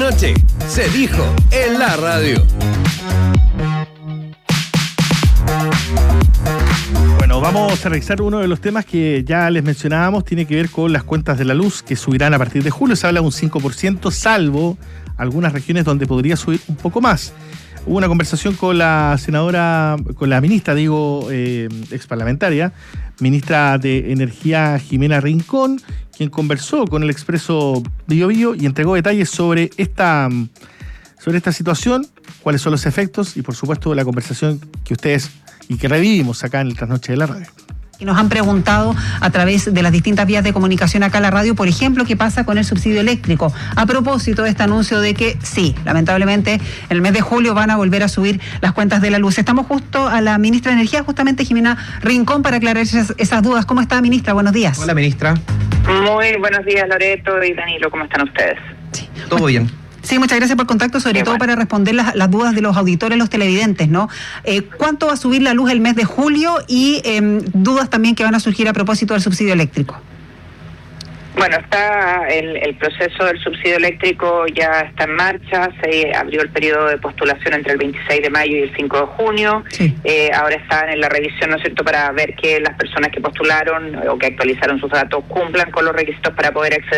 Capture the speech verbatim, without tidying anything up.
noche se dijo en la radio. Bueno, vamos a revisar uno de los temas que ya les mencionábamos, tiene que ver con las cuentas de la luz que subirán a partir de julio. Se habla de un cinco por ciento, salvo algunas regiones donde podría subir un poco más. Hubo una conversación con la senadora, con la ministra, digo, eh, exparlamentaria, ministra de Energía Jimena Rincón, quien conversó con el Expreso Bío Bío y entregó detalles sobre esta, sobre esta situación, cuáles son los efectos y, por supuesto, la conversación que ustedes y que revivimos acá en el Trasnoche de la Radio. Y nos han preguntado a través de las distintas vías de comunicación acá en la radio, por ejemplo, qué pasa con el subsidio eléctrico. A propósito de este anuncio de que sí, lamentablemente, en el mes de julio van a volver a subir las cuentas de la luz. Estamos justo a la ministra de Energía, justamente Jimena Rincón, para aclarar esas, esas dudas. ¿Cómo está, ministra? Buenos días. Hola, ministra. Muy buenos días, Loreto y Danilo. ¿Cómo están ustedes? Sí. Todo bien. Sí, muchas gracias por el contacto, sobre Qué todo bueno. para responder las, las dudas de los auditores, los televidentes, ¿no? Eh, ¿Cuánto va a subir la luz el mes de julio? Y eh, dudas también que van a surgir a propósito del subsidio eléctrico. Bueno, está el, el proceso del subsidio eléctrico ya está en marcha. Se abrió el periodo de postulación entre el veintiséis de mayo y el cinco de junio. Sí. Eh, ahora están en la revisión, ¿no es cierto?, para ver que las personas que postularon o que actualizaron sus datos cumplan con los requisitos para poder acceder